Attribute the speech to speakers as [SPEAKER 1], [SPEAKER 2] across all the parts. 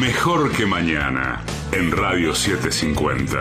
[SPEAKER 1] Mejor que mañana, en Radio 750.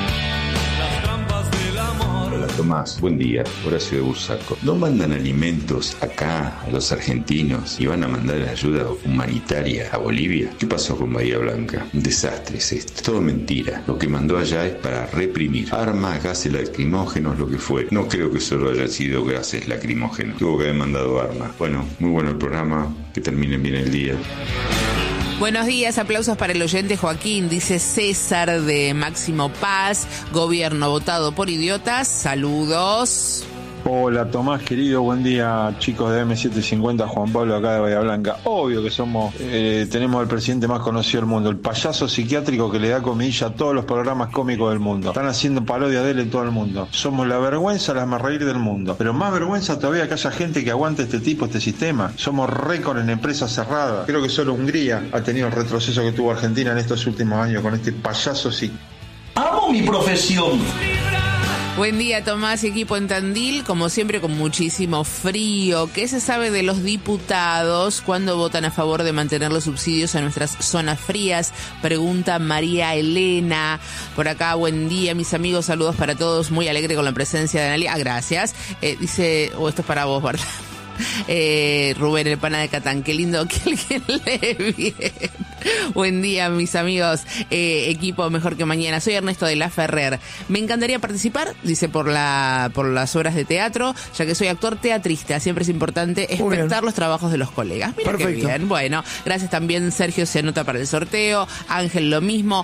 [SPEAKER 2] Hola Tomás, buen día, Horacio de Bursaco. ¿No mandan alimentos acá a los argentinos y van a mandar ayuda humanitaria a Bolivia? ¿Qué pasó con Bahía Blanca? Un desastre es esto, todo mentira. Lo que mandó allá es para reprimir. Armas, gases lacrimógenos, lo que fue. No creo que solo haya sido gases lacrimógenos. Tuvo que haber mandado armas. Bueno, muy bueno el programa, que terminen bien el día.
[SPEAKER 3] Buenos días, aplausos para el oyente Joaquín, dice César de Máximo Paz, gobierno votado por idiotas, saludos.
[SPEAKER 4] Hola Tomás, querido, buen día chicos de M750, Juan Pablo acá de Bahía Blanca. Obvio que tenemos el presidente más conocido del mundo, el payaso psiquiátrico que le da comidilla a todos los programas cómicos del mundo. Están haciendo parodia de él en todo el mundo. Somos la vergüenza, la reír del mundo. Pero más vergüenza todavía que haya gente que aguante este sistema. Somos récord en empresas cerradas. Creo que solo Hungría ha tenido el retroceso que tuvo Argentina en estos últimos años con este payaso psiquiátrico.
[SPEAKER 5] Amo mi profesión.
[SPEAKER 3] Buen día, Tomás y equipo en Tandil, como siempre con muchísimo frío. ¿Qué se sabe de los diputados cuando votan a favor de mantener los subsidios a nuestras zonas frías? Pregunta María Elena. Por acá, buen día, mis amigos, saludos para todos, muy alegre con la presencia de Analia. Gracias. Dice, esto es para vos, ¿verdad? Rubén, el pana de Catán, qué lindo que alguien lee bien. Buen día, mis amigos, equipo Mejor que Mañana. Soy Ernesto de la Ferrer. Me encantaría participar, dice, por las obras de teatro, ya que soy actor teatrista. Siempre es importante espectar los trabajos de los colegas. Mira qué bien. Bueno, gracias también. Sergio se anota para el sorteo. Ángel lo mismo.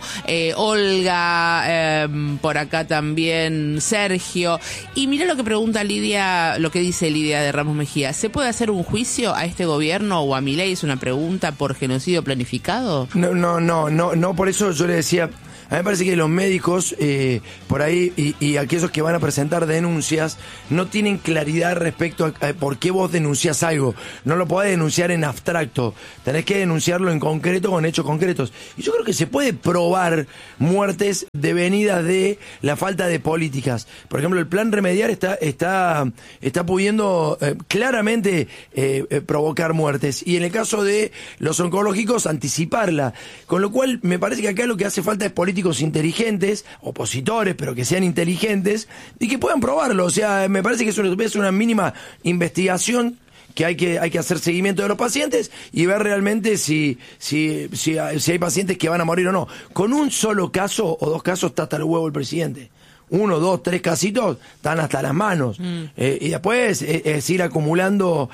[SPEAKER 3] Olga, por acá también Sergio. Y mira lo que pregunta Lidia, lo que dice Lidia de Ramos Mejía. ¿Se puede hacer un juicio a este gobierno o a Milei? Es una pregunta por genocidio planificado.
[SPEAKER 6] No, por eso yo le decía, a mí me parece que los médicos por ahí y aquellos que van a presentar denuncias no tienen claridad respecto a por qué vos denunciás algo. No lo podés denunciar en abstracto, tenés que denunciarlo en concreto con hechos concretos. Y yo creo que se puede probar muertes devenidas de la falta de políticas. Por ejemplo, el plan remediar está pudiendo claramente provocar muertes. Y en el caso de los oncológicos, anticiparla. Con lo cual, me parece que acá lo que hace falta es políticos inteligentes, opositores, pero que sean inteligentes y que puedan probarlo. O sea, me parece que es una mínima investigación que hay que hacer seguimiento de los pacientes y ver realmente si hay pacientes que van a morir o no. Con un solo caso o dos casos está hasta el huevo el presidente. 1, 2, 3 casitos están hasta las manos. Y después es ir acumulando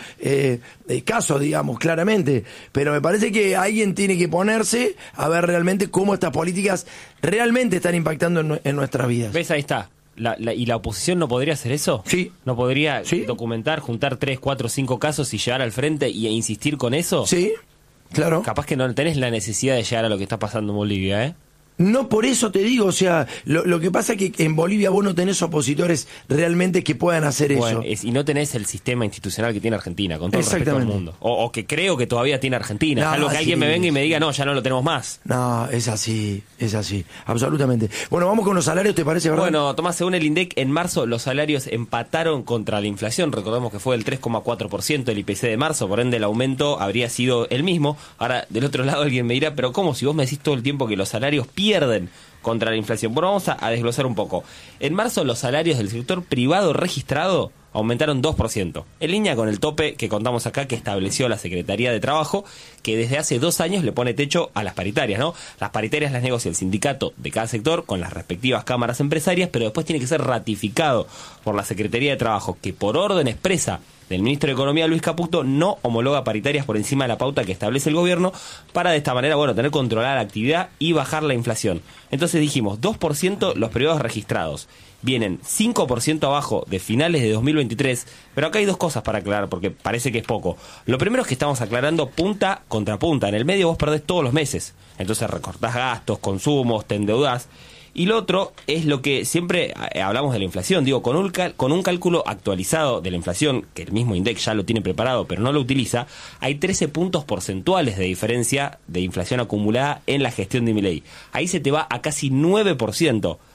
[SPEAKER 6] casos, digamos, claramente. Pero me parece que alguien tiene que ponerse a ver realmente cómo estas políticas realmente están impactando en nuestras vidas.
[SPEAKER 7] ¿Ves? Ahí está. ¿Y la oposición no podría hacer eso?
[SPEAKER 6] Sí.
[SPEAKER 7] ¿No podría documentar, juntar 3, 4, 5 casos y llegar al frente e insistir con eso?
[SPEAKER 6] Sí, claro.
[SPEAKER 7] Capaz que no tenés la necesidad de llegar a lo que está pasando en Bolivia, ¿eh?
[SPEAKER 6] No, por eso te digo, o sea, lo que pasa es que en Bolivia vos no tenés opositores realmente que puedan hacer eso.
[SPEAKER 7] Y no tenés el sistema institucional que tiene Argentina, con todo el respeto del mundo. O que creo que todavía tiene Argentina. Salvo que alguien me venga y me diga, no, ya no lo tenemos más.
[SPEAKER 6] No, es así, absolutamente. Bueno, vamos con los salarios, ¿te parece, verdad?
[SPEAKER 7] Bueno, Tomás, según el INDEC, en marzo los salarios empataron contra la inflación. Recordemos que fue del 3,4% el IPC de marzo, por ende el aumento habría sido el mismo. Ahora, del otro lado alguien me dirá, pero ¿cómo si vos me decís todo el tiempo que los salarios pierden contra la inflación? Bueno, vamos a desglosar un poco. En marzo los salarios del sector privado registrado aumentaron 2%, en línea con el tope que contamos acá que estableció la Secretaría de Trabajo, que desde hace 2 años le pone techo a las paritarias, ¿no? Las paritarias las negocia el sindicato de cada sector con las respectivas cámaras empresarias, pero después tiene que ser ratificado por la Secretaría de Trabajo, que por orden expresa del ministro de Economía, Luis Caputo, no homologa paritarias por encima de la pauta que establece el gobierno para de esta manera, tener controlada la actividad y bajar la inflación. Entonces dijimos, 2% los privados registrados. Vienen 5% abajo de finales de 2023, pero acá hay 2 cosas para aclarar, porque parece que es poco. Lo primero es que estamos aclarando punta contra punta. En el medio vos perdés todos los meses. Entonces recortás gastos, consumos, te endeudás. Y lo otro es lo que siempre hablamos de la inflación. Digo, con un cálculo actualizado de la inflación, que el mismo INDEC ya lo tiene preparado, pero no lo utiliza, hay 13 puntos porcentuales de diferencia de inflación acumulada en la gestión de Milei. Ahí se te va a casi 9%.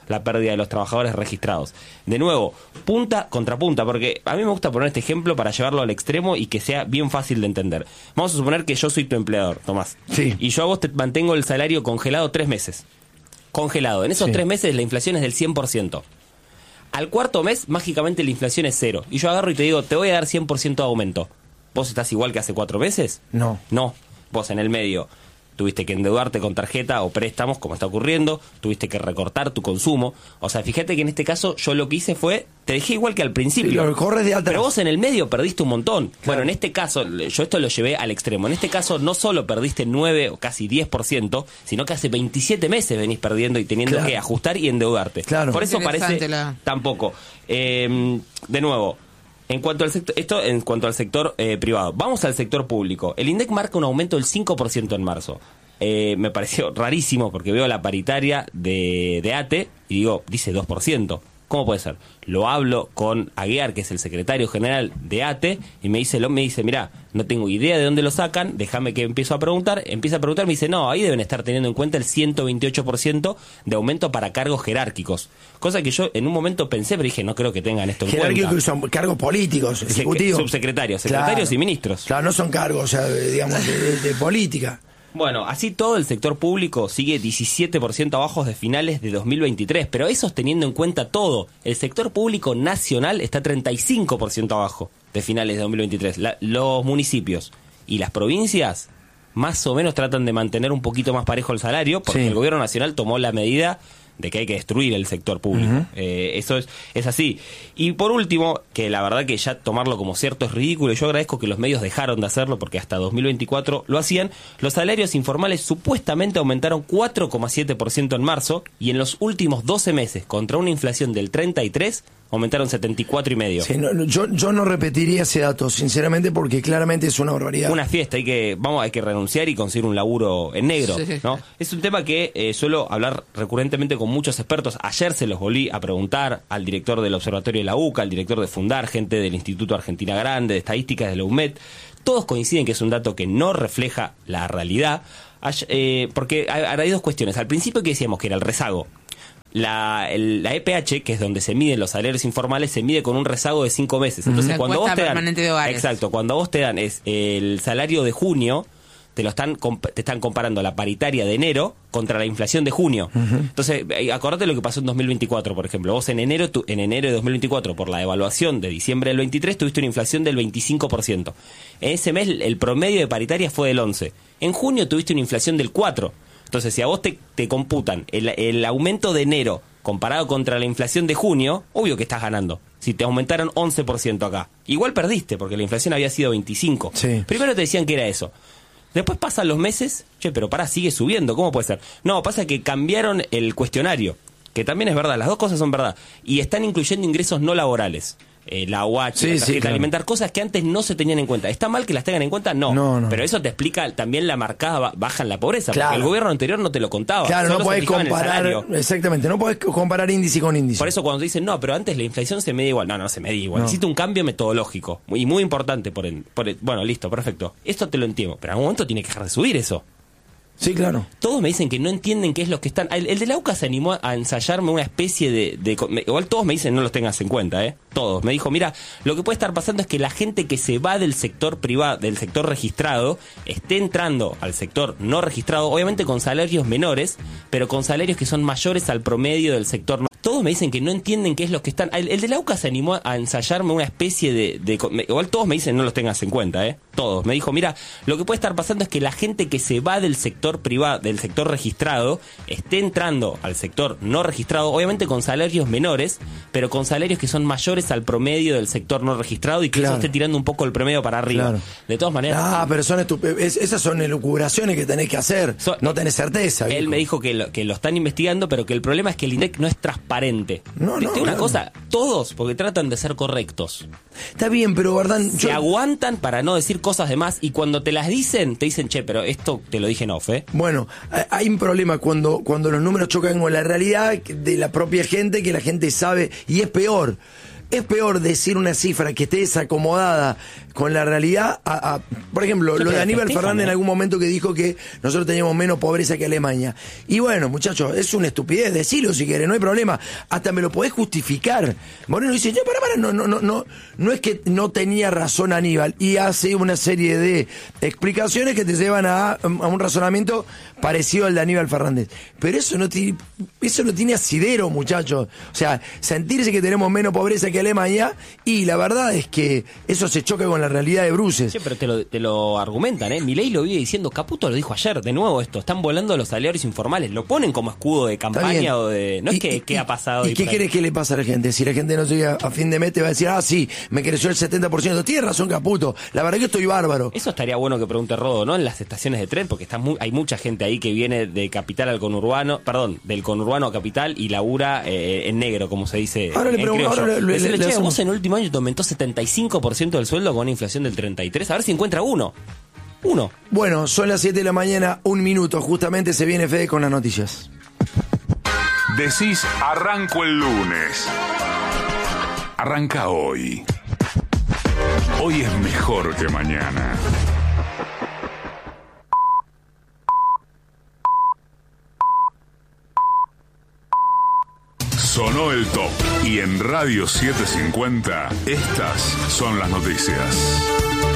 [SPEAKER 7] la pérdida de los trabajadores registrados. De nuevo, punta contra punta, porque a mí me gusta poner este ejemplo para llevarlo al extremo y que sea bien fácil de entender. Vamos a suponer que yo soy tu empleador, Tomás.
[SPEAKER 6] Sí.
[SPEAKER 7] Y yo a vos te mantengo el salario congelado 3 meses. Congelado. En esos 3 meses la inflación es del 100%. Al cuarto mes, mágicamente la inflación es 0. Y yo agarro y te digo, te voy a dar 100% de aumento. ¿Vos estás igual que hace 4 meses?
[SPEAKER 6] No.
[SPEAKER 7] No. Vos en el medio tuviste que endeudarte con tarjeta o préstamos, como está ocurriendo, tuviste que recortar tu consumo. O sea, fíjate que en este caso yo lo que hice fue, te dejé igual que al principio.
[SPEAKER 6] Sí, lo corres de atrás.
[SPEAKER 7] Pero vos en el medio perdiste un montón.
[SPEAKER 6] Claro.
[SPEAKER 7] Bueno, en este caso, yo esto lo llevé al extremo. En este caso no solo perdiste 9 o casi 10%, sino que hace 27 meses venís perdiendo y teniendo que ajustar y endeudarte.
[SPEAKER 6] Claro.
[SPEAKER 7] Por eso parece tampoco. De nuevo, en cuanto al sector, esto en cuanto al sector privado. Vamos al sector público. El INDEC marca un aumento del 5% en marzo. Me pareció rarísimo porque veo la paritaria de ATE y digo, dice 2%. ¿Cómo puede ser? Lo hablo con Aguiar, que es el secretario general de ATE, y me dice, mirá, no tengo idea de dónde lo sacan, déjame que empiece a preguntar, me dice, no, ahí deben estar teniendo en cuenta el 128% de aumento para cargos jerárquicos. Cosa que yo en un momento pensé, pero dije, no creo que tengan esto en cuenta.
[SPEAKER 6] Jerárquicos son cargos políticos, ejecutivos.
[SPEAKER 7] Subsecretarios, y ministros.
[SPEAKER 6] Claro, no son cargos, o sea, digamos, de política.
[SPEAKER 7] Bueno, así todo el sector público sigue 17% abajo de finales de 2023, pero eso es teniendo en cuenta todo. El sector público nacional está 35% abajo de finales de 2023. Los municipios y las provincias más o menos tratan de mantener un poquito más parejo el salario, porque el gobierno nacional tomó la medida de que hay que destruir el sector público. Eso es así. Y por último, que la verdad que ya tomarlo como cierto es ridículo, y yo agradezco que los medios dejaron de hacerlo porque hasta 2024 lo hacían, los salarios informales supuestamente aumentaron 4,7% en marzo, y en los últimos 12 meses, contra una inflación del 33%, aumentaron 74,5%.
[SPEAKER 6] Sí, yo no repetiría ese dato, sinceramente, porque claramente es una barbaridad.
[SPEAKER 7] Una fiesta, hay que renunciar y conseguir un laburo en negro, ¿no? Es un tema que suelo hablar recurrentemente con muchos expertos. Ayer se los volví a preguntar al director del Observatorio de la UCA, al director de Fundar, gente del Instituto Argentina Grande, de Estadísticas de la UMED. Todos coinciden que es un dato que no refleja la realidad, porque hay dos cuestiones. Al principio que decíamos que era el rezago. La EPH, que es donde se miden los salarios informales, se mide con un rezago de 5 meses. Entonces, cuando vos te dan, exacto, cuando vos te dan es el salario de junio, te están comparando la paritaria de enero contra la inflación de junio. Entonces, acordate lo que pasó en 2024, por ejemplo. Vos en enero de 2024, por la devaluación de diciembre del 23, tuviste una inflación del 25%. En ese mes el promedio de paritaria fue del 11%. En junio tuviste una inflación del 4%. Entonces, si a vos te computan el aumento de enero comparado contra la inflación de junio, obvio que estás ganando. Si te aumentaron 11% acá, igual perdiste porque la inflación había sido 25%.
[SPEAKER 6] Sí.
[SPEAKER 7] Primero te decían que era eso. Después pasan los meses, pero sigue subiendo, ¿cómo puede ser? No, pasa que cambiaron el cuestionario, que también es verdad, las dos cosas son verdad, y están incluyendo ingresos no laborales. La UH, la tarjeta alimentar, cosas que antes no se tenían en cuenta. ¿Está mal que las tengan en cuenta? No. Pero eso te explica también la marcada baja en la pobreza, porque el gobierno anterior no te lo contaba.
[SPEAKER 6] Claro, no podés comparar, exactamente, no podés comparar índice con índice.
[SPEAKER 7] Por eso cuando te dicen, no, pero antes la inflación se medía igual. No se medía igual. Necesita un cambio metodológico, y muy importante bueno, listo, perfecto. Esto te lo entiendo, pero en algún momento tiene que dejar de subir eso.
[SPEAKER 6] Sí, claro.
[SPEAKER 7] Todos me dicen que no entienden qué es lo que están... El de la UCA se animó a ensayarme una especie de... Igual todos me dicen no los tengas en cuenta, Todos. Me dijo, mira, lo que puede estar pasando es que la gente que se va del sector privado, del sector registrado, esté entrando al sector no registrado, obviamente con salarios menores, pero con salarios que son mayores al promedio del sector no. Todos me dicen que no entienden qué es lo que están... El de la UCA se animó a ensayarme una especie de... Igual todos me dicen no los tengas en cuenta, Todos. Me dijo, mira, lo que puede estar pasando es que la gente que se va del sector privado, del sector registrado, esté entrando al sector no registrado, obviamente con salarios menores, pero con salarios que son mayores al promedio del sector no registrado, y que eso esté tirando un poco el promedio para arriba. Claro. De todas maneras...
[SPEAKER 6] pero son esas son elucubraciones que tenés que hacer. No tenés certeza.
[SPEAKER 7] Él
[SPEAKER 6] viejo.
[SPEAKER 7] me dijo que lo están investigando, pero que el problema es que el INDEC no es transparente. Una cosa, todos, porque tratan de ser correctos.
[SPEAKER 6] Está bien, pero Bardán...
[SPEAKER 7] Se aguantan para no decir cosas de más, y cuando te las dicen, te dicen, pero esto te lo dije en off,
[SPEAKER 6] Bueno, hay un problema cuando los números chocan con la realidad de la propia gente, que la gente sabe, y es peor. es peor decir una cifra que esté desacomodada con la realidad. Por ejemplo, lo de Aníbal Fernández en algún momento que dijo que nosotros teníamos menos pobreza que Alemania. Y bueno, muchachos, es una estupidez, decilo si querés, no hay problema. Hasta me lo podés justificar. Moreno dice, yo, no es que no tenía razón Aníbal. Y hace una serie de explicaciones que te llevan a un razonamiento parecido al de Aníbal Fernández. Pero eso no tiene asidero, muchachos. O sea, sentirse que tenemos menos pobreza que Alemania, y la verdad es que eso se choca con la realidad de bruces.
[SPEAKER 7] Sí, pero te lo argumentan, ¿eh? Milei lo vive diciendo, Caputo lo dijo ayer, de nuevo esto, están volando los salarios informales, lo ponen como escudo de campaña o de... No es que qué ha pasado.
[SPEAKER 6] ¿Y qué crees que le pasa a la gente? Si la gente no llega a fin de mes te va a decir, sí, me creció el 70%. Tienes razón, Caputo, la verdad que estoy bárbaro.
[SPEAKER 7] Eso estaría bueno que pregunte Rodo, ¿no? En las estaciones de tren, porque hay mucha gente ahí que viene de capital al conurbano, del conurbano a capital y labura en negro, como se dice.
[SPEAKER 6] Ahora le pregunto,
[SPEAKER 7] vos en el último año te aumentó 75% del sueldo con una inflación del 33%, a ver si encuentra uno.
[SPEAKER 6] Bueno, son las 7 de la mañana, 1 minuto, justamente se viene Fede con las noticias.
[SPEAKER 1] Decís, arranco el lunes. Arranca hoy. Hoy es mejor que mañana. Sonó el top y en Radio 750 estas son las noticias.